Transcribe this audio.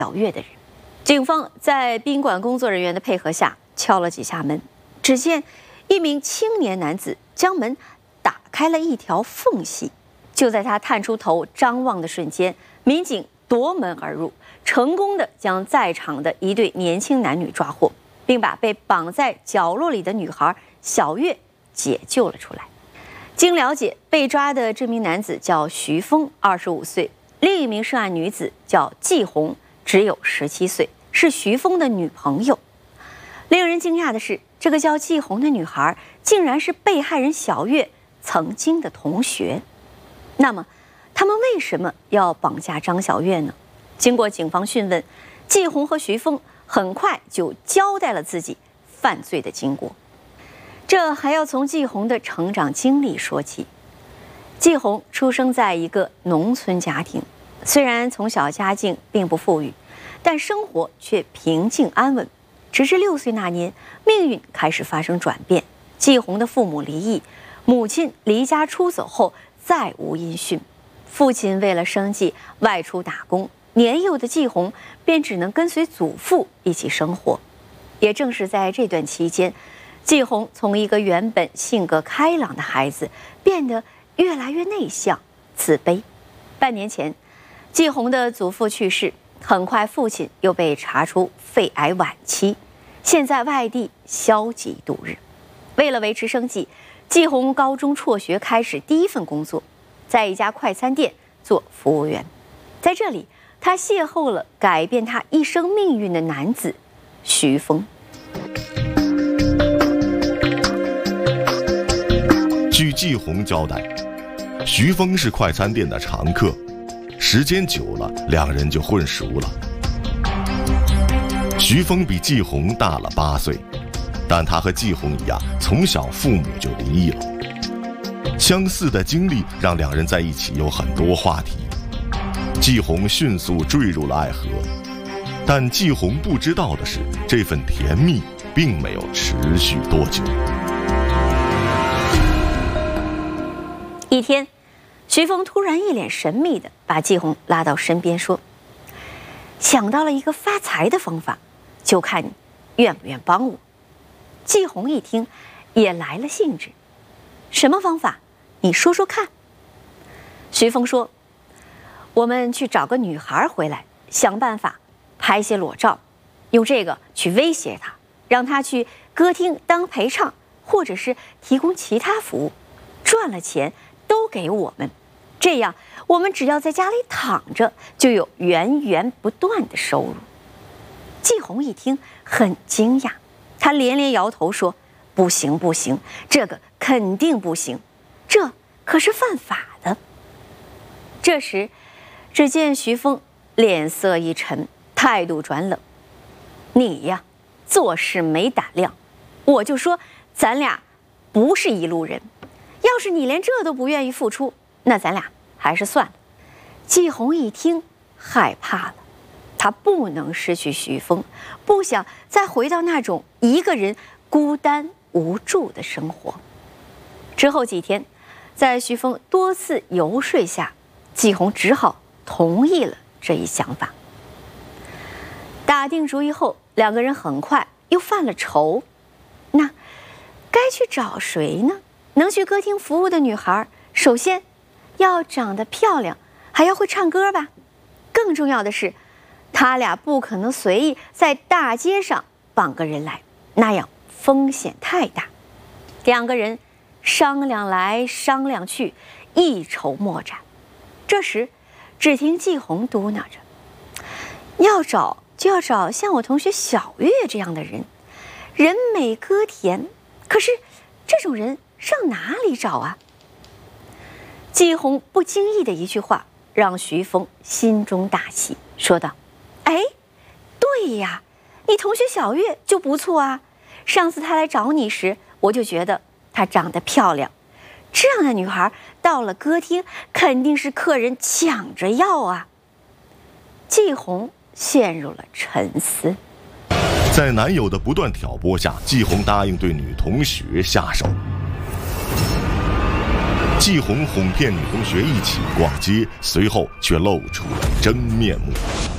小月的人。警方在宾馆工作人员的配合下敲了几下门，只见一名青年男子将门打开了一条缝隙。就在他探出头张望的瞬间，民警夺门而入，成功的将在场的一对年轻男女抓获，并把被绑在角落里的女孩小月解救了出来。经了解，被抓的这名男子叫徐峰，25岁；另一名涉案女子叫季红，只有17岁，是徐峰的女朋友。令人惊讶的是，这个叫季红的女孩竟然是被害人小月曾经的同学。那么，他们为什么要绑架张小月呢？经过警方讯问，季红和徐峰很快就交代了自己犯罪的经过。这还要从季红的成长经历说起。季红出生在一个农村家庭，虽然从小家境并不富裕，但生活却平静安稳。直至6岁那年，命运开始发生转变。季红的父母离异，母亲离家出走后再无音讯，父亲为了生计外出打工，年幼的季红便只能跟随祖父一起生活。也正是在这段期间，季红从一个原本性格开朗的孩子变得越来越内向、自卑。半年前，季红的祖父去世，很快父亲又被查出肺癌晚期，现在外地消极度日。为了维持生计，季红高中辍学，开始第一份工作，在一家快餐店做服务员。在这里，他邂逅了改变他一生命运的男子徐峰。 据季红交代，徐峰是快餐店的常客，时间久了，两人就混熟了。徐峰比季红大了8岁，但他和季红一样，从小父母就离异了。相似的经历让两人在一起有很多话题。季红迅速坠入了爱河，但季红不知道的是，这份甜蜜并没有持续多久。 一天，徐峰突然一脸神秘地把季红拉到身边说：“想到了一个发财的方法，就看你愿不愿帮我。”季红一听，也来了兴致：“什么方法？你说说看。”徐峰说：“我们去找个女孩回来，想办法拍些裸照，用这个去威胁她，让她去歌厅当陪唱，或者是提供其他服务，赚了钱都给我们，这样我们只要在家里躺着，就有源源不断的收入。”季红一听很惊讶，他连连摇头说：“不行不行，这个肯定不行，这可是犯法的。”这时，只见徐峰脸色一沉，态度转冷：“你呀，做事没胆量，我就说咱俩不是一路人。要是你连这都不愿意付出，那咱俩还是算了。”季红一听害怕了，他不能失去徐峰，不想再回到那种一个人孤单无助的生活。之后几天，在徐峰多次游说下，季红只好同意了这一想法。打定主意后，两个人很快又犯了愁。那该去找谁呢？能去歌厅服务的女孩，首先要长得漂亮，还要会唱歌吧。更重要的是，他俩不可能随意在大街上绑个人来，那样风险太大。两个人商量来商量去，一筹莫展。这时，只听季红嘟囔着：“要找就要找像我同学小月这样的人，人美歌甜。可是这种人上哪里找啊？”季红不经意的一句话，让徐峰心中大喜，说道：“哎，对呀，你同学小月就不错啊。上次她来找你时，我就觉得她长得漂亮。这样的女孩到了歌厅，肯定是客人抢着要啊。”季红陷入了沉思。 在男友的不断挑拨下，季红答应对女同学下手。季红哄骗女同学一起逛街，随后却露出了真面目。